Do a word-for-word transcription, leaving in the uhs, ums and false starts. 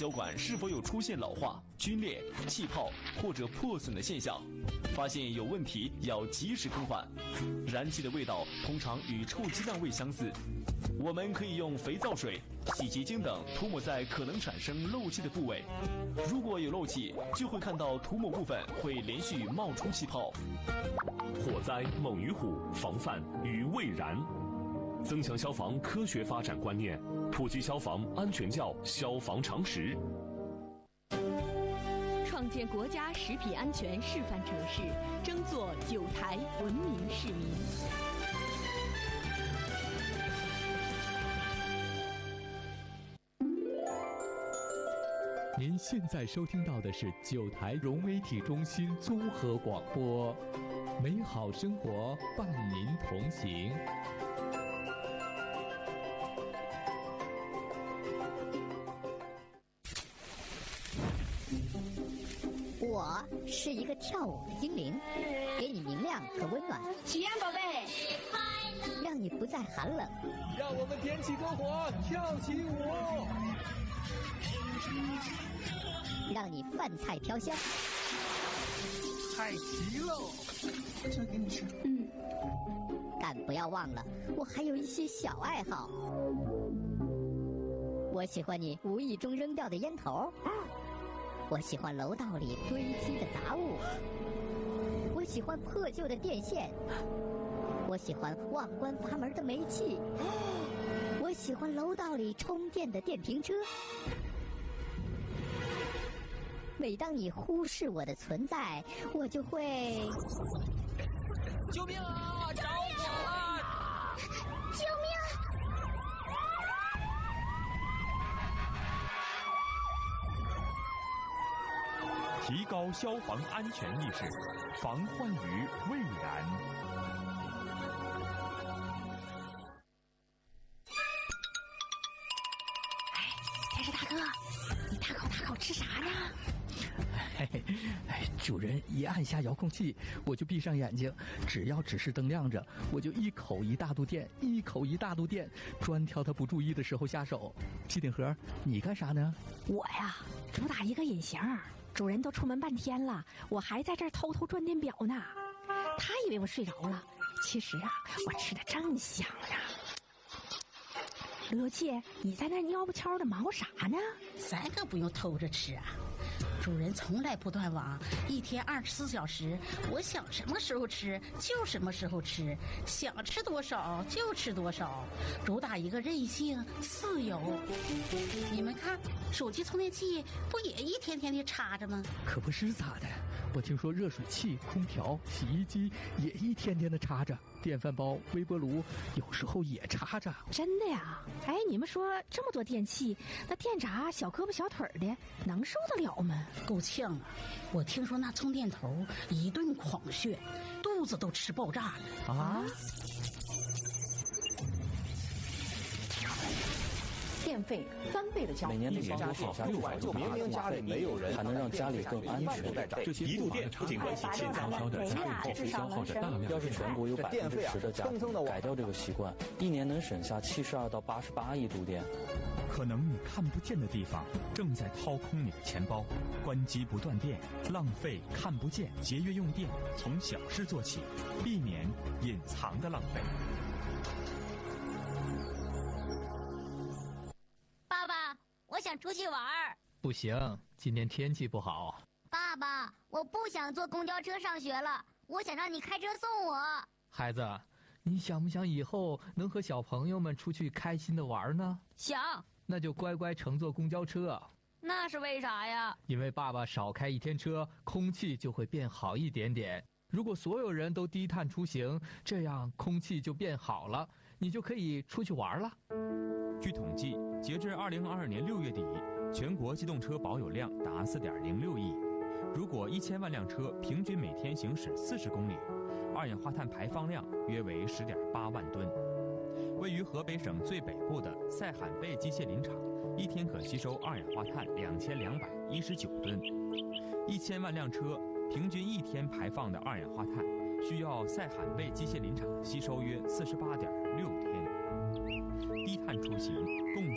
胶管是否有出现老化、皲裂、气泡或者破损的现象，发现有问题要及时更换。燃气的味道通常与臭鸡蛋味相似，我们可以用肥皂水、洗洁精等涂抹在可能产生漏气的部位。如果有漏气，就会看到涂抹部分会连续冒出气泡。 火灾猛于虎，防范于未然。增强消防科学发展观念，普及消防安全教消防常识， 创建国家食品安全示范城市，争做九台文明市民。 您现在收听到的是九台融媒体中心综合广播，美好生活伴您同行。 我是一个跳舞的精灵，给你明亮和温暖。 许愿宝贝， 让你不再寒冷。 让我们点起篝火，跳起舞。 让你饭菜飘香。 太齐喽！ 这给你吃。嗯。 但不要忘了，我还有一些小爱好。我喜欢你无意中扔掉的烟头。我喜欢楼道里堆积的杂物，我喜欢破旧的电线，我喜欢忘关阀门的煤气，我喜欢楼道里充电的电瓶车。每当你忽视我的存在，我就会…… 救命啊！着火了！ 救命！ 提高消防安全意识，防患于未然。 哎，电视大哥，你大口大口吃啥呢？ 嘿嘿，哎，主人一按下遥控器，我就闭上眼睛，只要指示灯亮着，我就一口一大肚电，一口一大肚电，专挑他不注意的时候下手。机顶盒，你干啥呢？ 我呀，主打一个隐形。主人都出门半天了，我还在这儿偷偷转电表呢。他以为我睡着了，其实啊，我吃的正香呢。乐姐，你在那尿不悄的忙活啥呢？ 咱可不用偷着吃啊。主人从来不断网，一天二十四小时，我想什么时候吃就什么时候吃，想吃多少就吃多少，主打一个任性自由。你们看，手机充电器不也一天天的插着吗？ 可不是咋的，我听说热水器、空调、洗衣机也一天天的插着，电饭煲、微波炉有时候也插着。 真的呀？哎，你们说这么多电器，那电闸小胳膊小腿的能受得了吗？ 够呛啊！我听说那充电头一顿狂炫，肚子都吃爆炸了啊！ 电费翻倍的交每年的年度省下六百多，明明家里没有人，还能让家里更安全。 这些一度电不仅关系健康烧的家里耗费消耗着大量。 要是全国有百分之十的家庭改掉这个习惯，一年能省下七十二到八十八亿度电。 可能你看不见的地方正在掏空你的钱包，关机不断电，浪费看不见，节约用电，从小事做起，避免隐藏的浪费。 爸爸，我想出去玩儿。 不行，今天天气不好。 爸爸，我不想坐公交车上学了，我想让你开车送我。 孩子，你想不想以后能和小朋友们出去开心的玩呢？ 想。 那就乖乖乘坐公交车。 那是为啥呀？ 因为爸爸少开一天车，空气就会变好一点点。如果所有人都低碳出行，这样空气就变好了，你就可以出去玩了。 据统计，截至二零二二年六月底，全国机动车保有量达四点零六亿。如果一千万辆车平均每天行驶四十公里，二氧化碳排放量约为十点八万吨。位于河北省最北部的塞罕贝机械林场，一天可吸收二氧化碳两千两百一十九吨。一千万辆车平均一天排放的二氧化碳，需要塞罕贝机械林场吸收约四十八点六天。低碳出行共